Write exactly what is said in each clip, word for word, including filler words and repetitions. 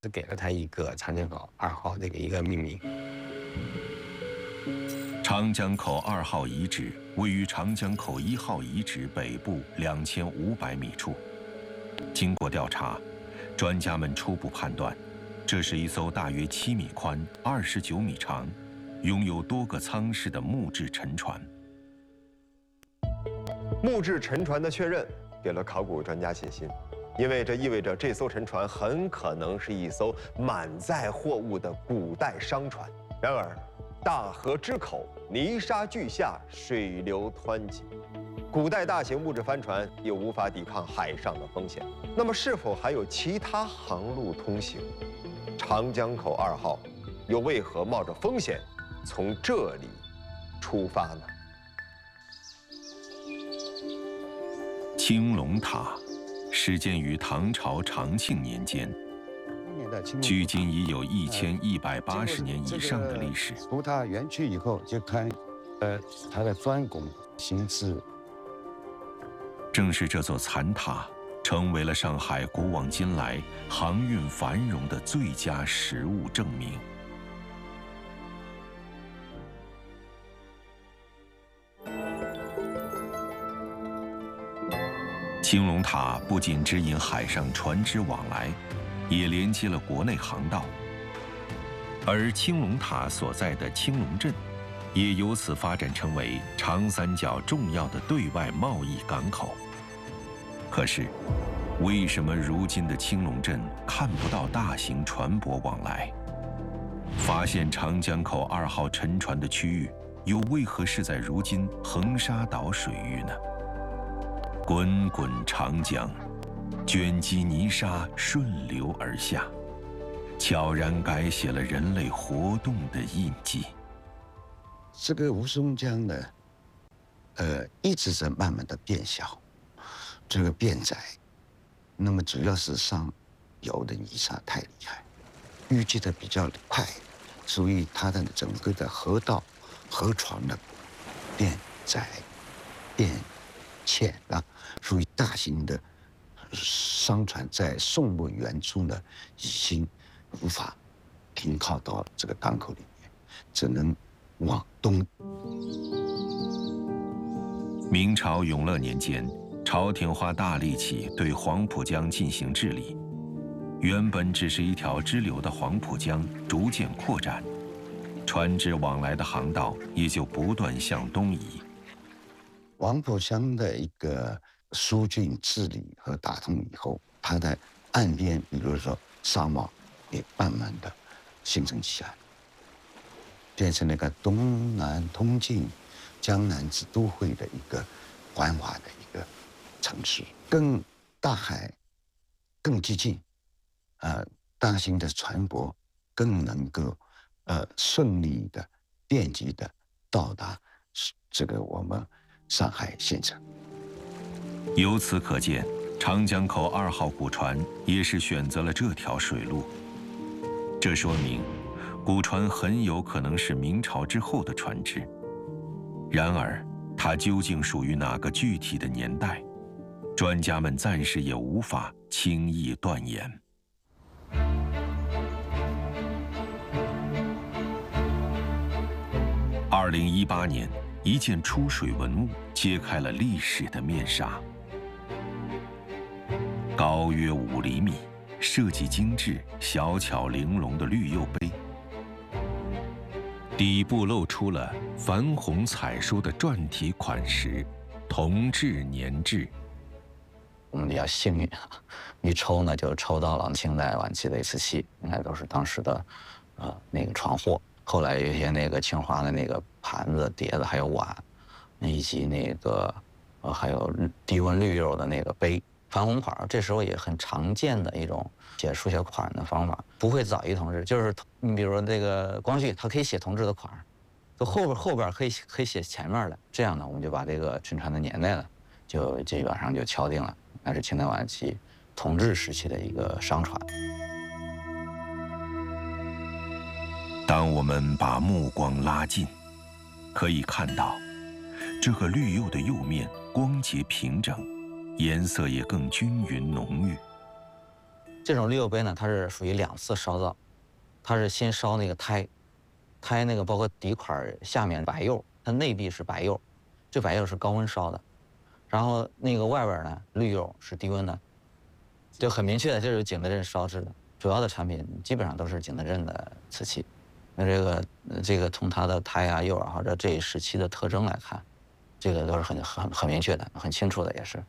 给了它一个长江口二号这个一个命名。 长江口二号遗址位于长江口一号遗址北部两千五百米处。经过调查，专家们初步判断，这是一艘大约七米宽、二十九米长，拥有多个舱室的木质沉船。 木质沉船的确认给了考古专家信心，因为这意味着这艘沉船很可能是一艘满载货物的古代商船。然而，大河之口，泥沙俱下，水流湍急，古代大型木质帆船又无法抵抗海上的风险。那么，是否还有其他航路通行？长江口二号又为何冒着风险从这里出发呢？ 青龙塔，始建于唐朝长庆年间，距今已有一千一百八十年以上的历史。 古塔园区以后，就看，呃，它的专拱形制。 正是这座残塔，成为了上海古往今来航运繁荣的最佳实物证明。青龙塔不仅指引海上船只往来，也连接了国内航道。而青龙塔所在的青龙镇，也由此发展成为长三角重要的对外贸易港口。可是，为什么如今的青龙镇看不到大型船舶往来？发现长江口二号沉船的区域，又为何是在如今横沙岛水域呢？滚滚长江，卷积泥沙顺流而下，悄然改写了人类活动的印记。 这个吴淞江呢，呃，一直在慢慢的变小，这个变窄。那么主要是上游的泥沙太厉害，淤积的比较快，所以它的整个的河道、河床的变窄、变浅了。属于大型的商船在宋末元初呢，已经无法停靠到这个港口里面，只能往东。 明朝永乐年间，朝廷花大力气对黄浦江进行治理，原本只是一条支流的黄浦江逐渐扩展，船只往来的航道也就不断向东移。 黄浦江的一个疏浚治理和打通以后，它的岸边，比如说商贸，也慢慢的形成起来，变成了一个东南通径、江南之都会的一个繁华的一个城市，更大海更接近，呃，大型的船舶更能够呃顺利的、便捷的到达这个我们上海县城。 由此可见，长江口二号古船也是选择了这条水路。这说明，古船很有可能是明朝之后的船只。然而，它究竟属于哪个具体的年代，专家们暂时也无法轻易断言。二零一八年，一件出水文物揭开了历史的面纱。高约五厘米，设计精致、小巧玲珑的绿釉杯，底部露出了矾红彩书的篆体款式，同治年制。 我们比较幸运啊，一抽呢就抽到了清代晚期的瓷器，应该都是当时的，呃那个船货。后来有一些那个青花的那个盘子、碟子，还有碗，以及那个呃还有低温绿釉的那个杯。矾红款这时候也很常见的一种写书写款的方法，不会早于同治，就是你比如说这个光绪，他可以写同治的款，就后边后边可以可以写前面的，这样呢，我们就把这个沉船的年代呢，就基本上就敲定了，那是清代晚期同治时期的一个商船。 当我们把目光拉近，可以看到，这个绿釉的釉面光洁平整，颜色也更均匀浓郁。 这种绿釉杯呢，它是属于两次烧造，它是先烧那个胎，胎那个包括底块下面白釉，它内壁是白釉，这白釉是高温烧的，然后那个外边呢绿釉是低温的，就很明确的，这是景德镇烧制的，主要的产品基本上都是景德镇的瓷器。那这个这个从它的胎啊釉啊或者这一时期的特征来看，这个都是很很很明确的，很清楚的，也是。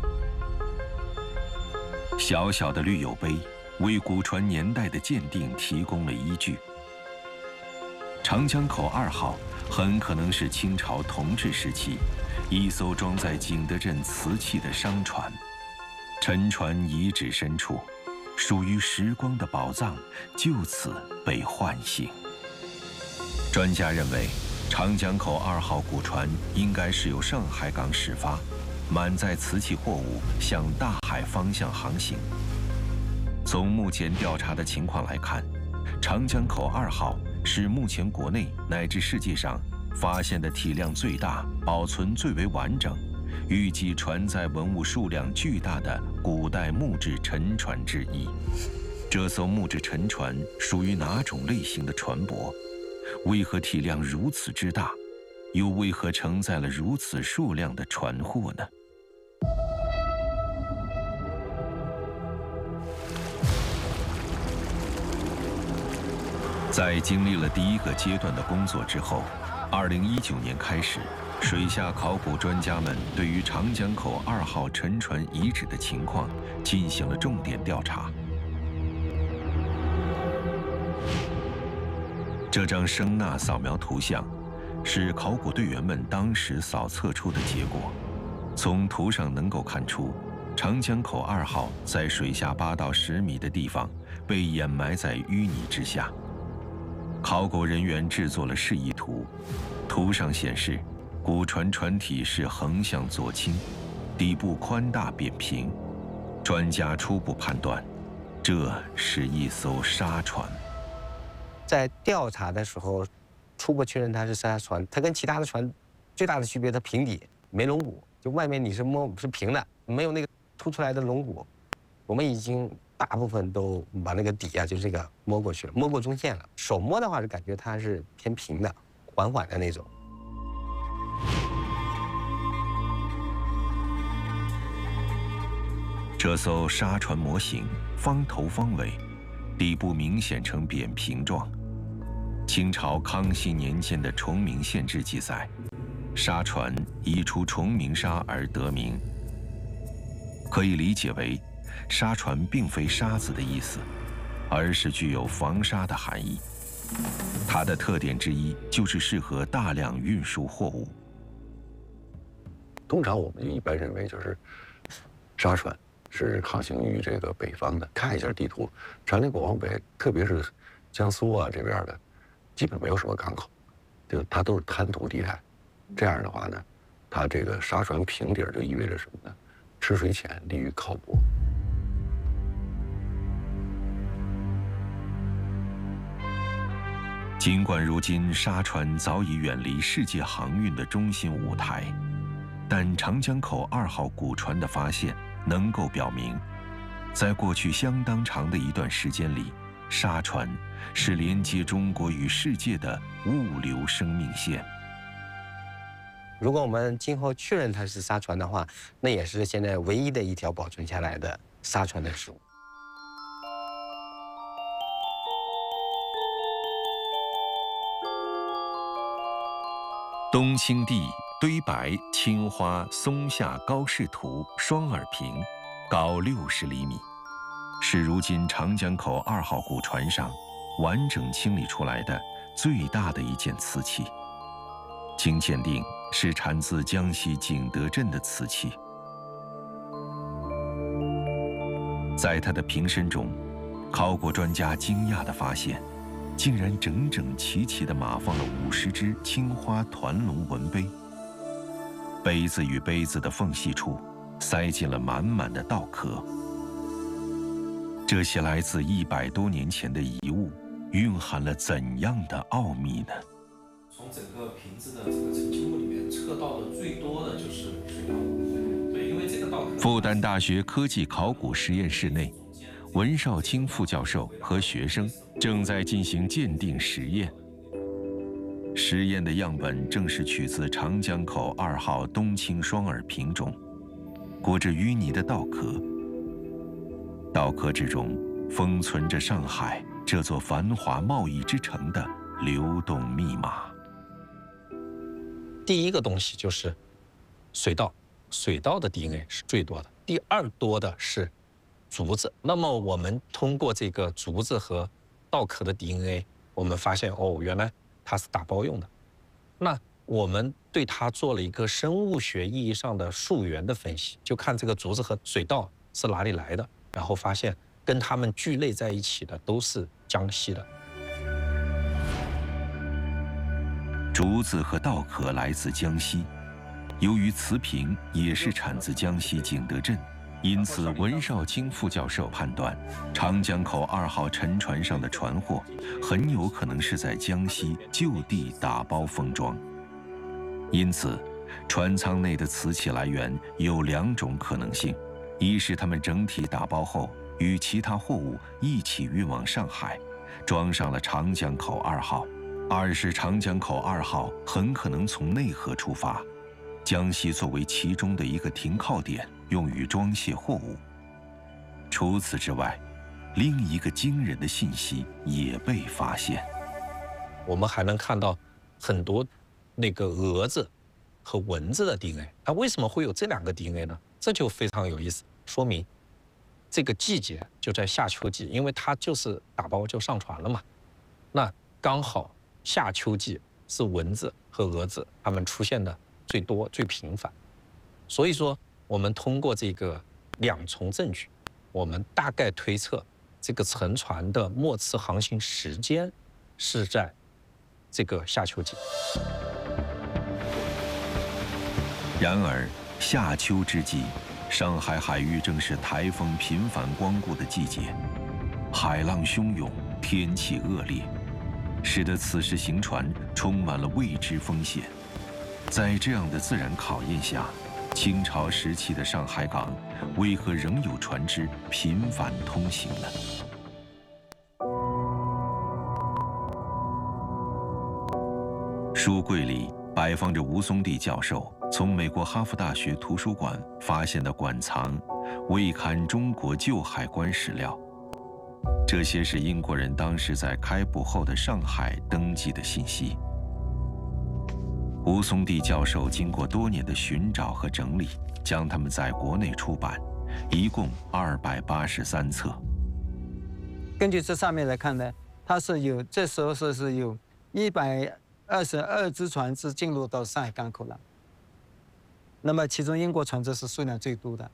小小的绿釉杯为古船年代的鉴定提供了依据。长江口二号很可能是清朝同治时期一艘装载景德镇瓷器的商船，沉船遗址深处，属于时光的宝藏就此被唤醒。专家认为，长江口二号古船应该是由上海港始发，满载瓷器货物向大海方向航行。从目前调查的情况来看，长江口二号是目前国内乃至世界上发现的体量最大、保存最为完整、预计船载文物数量巨大的古代木质沉船之一。这艘木质沉船属于哪种类型的船舶？为何体量如此之大？又为何承载了如此数量的船货呢？在经历了第一个阶段的工作之后，二零一九年开始，水下考古专家们对于长江口二号沉船遗址的情况进行了重点调查。这张声纳扫描图像是考古队员们当时扫测出的结果。从图上能够看出，长江口二号在水下八到十米的地方被掩埋在淤泥之下。考古人员制作了示意图，图上显示，古船船体是横向左倾，底部宽大扁平。专家初步判断，这是一艘沙船。 在调查的时候，初步确认它是沙船。它跟其他的船最大的区别，它平底没龙骨，就外面你是摸是平的，没有那个凸出来的龙骨。我们已经大部分都把那个底啊，就这个摸过去了，摸过中线了。手摸的话是感觉它是偏平的，缓缓的那种。 这艘沙船模型方头方尾，底部明显呈扁平状。清朝康熙年间的崇明县志记载，沙船以出崇明沙而得名，可以理解为沙船并非沙子的意思，而是具有防沙的含义。它的特点之一就是适合大量运输货物。 通常我们一般认为就是沙船是航行于这个北方的。看一下地图，长江口往北，特别是江苏啊这边的，基本没有什么港口，就它都是滩涂地带。这样的话呢，它这个沙船平底儿就意味着什么呢？吃水浅，利于靠泊。 尽管如今沙船早已远离世界航运的中心舞台，但长江口二号古船的发现能够表明，在过去相当长的一段时间里，沙船是连接中国与世界的物流生命线。 如果我们今后确认它是沙船的话，那也是现在唯一的一条保存下来的沙船的史物。 东清地堆白青花松下高士图双耳瓶，高六十厘米，是如今长江口二号古船上完整清理出来的最大的一件瓷器。经鉴定，是产自江西景德镇的瓷器。在它的瓶身中，考古专家惊讶地发现，竟然整整齐齐地码放了五十只青花团龙纹杯。杯子与杯子的缝隙处，塞进了满满的稻壳。这些来自一百多年前的遗物，蕴含了怎样的奥秘呢？ 从整个瓶子的这个澄清物里面测到的最多的就是水稻。对，因为这个稻壳。 复旦大学科技考古实验室内， 文绍清副教授和学生正在进行鉴定实验。实验的样本正是取自长江口二号冬青双耳瓶中，裹着淤泥的稻壳。稻壳之中封存着上海这座繁华贸易之城的流动密码。 第一个东西就是水稻，水稻的 D N A 是最多的，第二多的是竹子。那么我们通过这个竹子和稻壳的 D N A， 我们发现哦，原来它是打包用的。那我们对它做了一个生物学意义上的溯源的分析，就看这个竹子和水稻是哪里来的，然后发现跟它们聚类在一起的都是江西的。 竹子和稻壳来自江西，由于瓷瓶也是产自江西景德镇，因此文绍清副教授判断，长江口二号沉船上的船货很有可能是在江西就地打包封装。因此，船舱内的瓷器来源有两种可能性：一是它们整体打包后与其他货物一起运往上海，装上了长江口二号；二是长江口二号很可能从内河出发，江西作为其中的一个停靠点，用于装卸货物。除此之外，另一个惊人的信息也被发现。 我们还能看到很多那个蛾子和蚊子的 D N A。那为什么会有这两个 D N A 呢？这就非常有意思，说明这个季节就在夏秋季，因为它就是打包就上船了嘛。那刚好夏秋季是蚊子和蛾子它们出现的最多、最频繁。所以说，我们通过这个两重证据，我们大概推测这个沉船的末次航行时间是在这个夏秋季。 然而，夏秋之际，上海海域正是台风频繁光顾的季节，海浪汹涌，天气恶劣，使得此时行船充满了未知风险。在这样的自然考验下，清朝时期的上海港为何仍有船只频繁通行呢？书柜里摆放着吴松地教授从美国哈佛大学图书馆发现的馆藏未刊中国旧海关史料，这些是英国人当时在开埠后的上海登记的信息。吴松地教授经过多年的寻找和整理，将它们在国内出版，一共二百八十三册。 根据这上面来看呢，它是有这时候是是有一百二十二只船只进入到上海港口了。那么其中英国船只是数量最多的。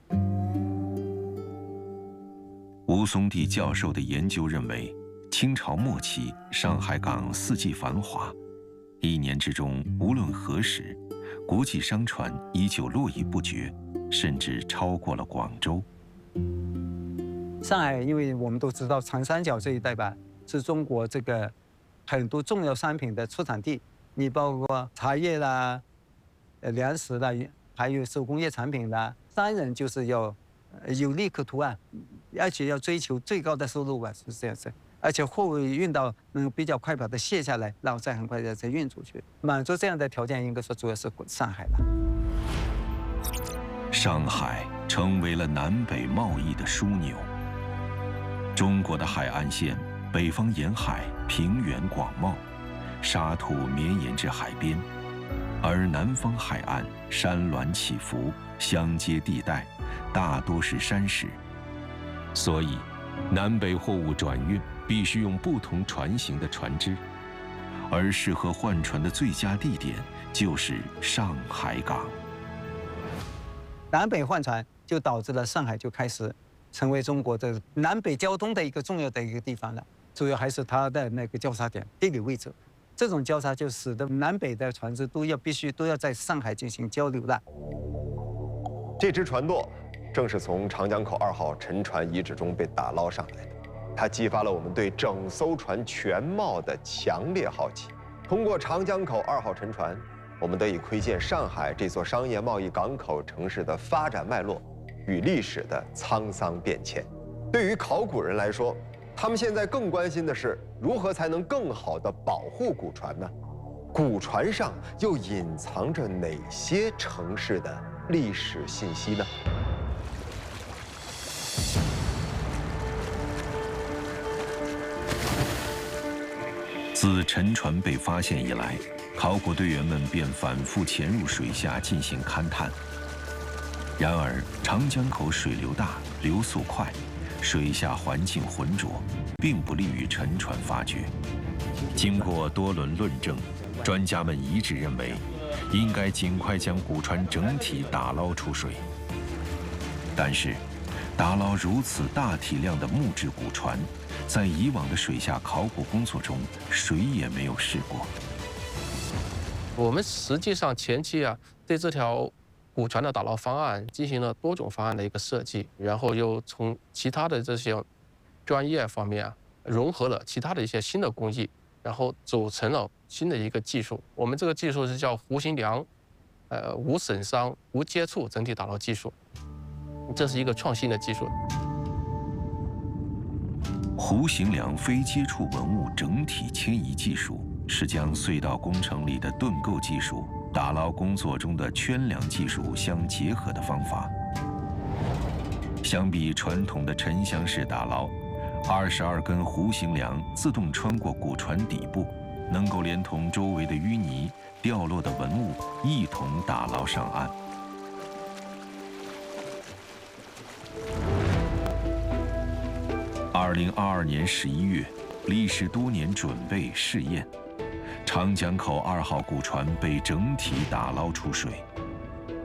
吴松地教授的研究认为，清朝末期上海港四季繁华。一年之中，无论何时，国际商船依旧络绎不绝，甚至超过了广州。 上海，因为我们都知道长三角这一带吧，是中国这个很多重要商品的出产地。你包括茶叶啦、呃粮食啦，还有手工业产品啦。商人就是要有利可图啊，而且要追求最高的收入吧，是这样子。而且货物运到能比较快把它卸下来，然后再很快的再运出去，满足这样的条件，应该说主要是上海了。 上海成为了南北贸易的枢纽。中国的海岸线，北方沿海平原广袤，沙土绵延至海边，而南方海岸山峦起伏，相接地带大多是山石，所以南北货物转运必须用不同船型的船只，而适合换船的最佳地点就是上海港。 南北换船就导致了上海就开始成为中国的南北交通的一个重要的一个地方了。主要还是它的那个交叉点地理位置，这种交叉就使得南北的船只都要必须都要在上海进行交流了。 这只船舵正是从长江口二号沉船遗址中被打捞上来的，它激发了我们对整艘船全貌的强烈好奇。通过长江口二号沉船，我们得以窥见上海这座商业贸易港口城市的发展脉络与历史的沧桑变迁。 对于考古人来说，他们现在更关心的是如何才能更好地保护古船呢？古船上又隐藏着哪些城市的历史信息呢？ 自沉船被发现以来，考古队员们便反复潜入水下进行勘探。然而，长江口水流大，流速快，水下环境浑浊，并不利于沉船发掘。经过多轮论证，专家们一致认为，应该尽快将古船整体打捞出水。但是，打捞如此大体量的木质古船，在以往的水下考古工作中，谁也没有试过。 我们实际上前期啊，对这条古船的打捞方案进行了多种方案的一个设计，然后又从其他的这些专业方面啊，融合了其他的一些新的工艺，然后组成了新的一个技术。我们这个技术是叫弧形梁，呃，无损伤、无接触整体打捞技术，这是一个创新的技术。 弧形梁非接触文物整体迁移技术是将隧道工程里的盾构技术、打捞工作中的圈梁技术相结合的方法。相比传统的沉箱式打捞，二十二根弧形梁自动穿过古船底部，能够连同周围的淤泥、掉落的文物一同打捞上岸。二零二二年十一月，历时多年准备试验，长江口二号古船被整体打捞出水。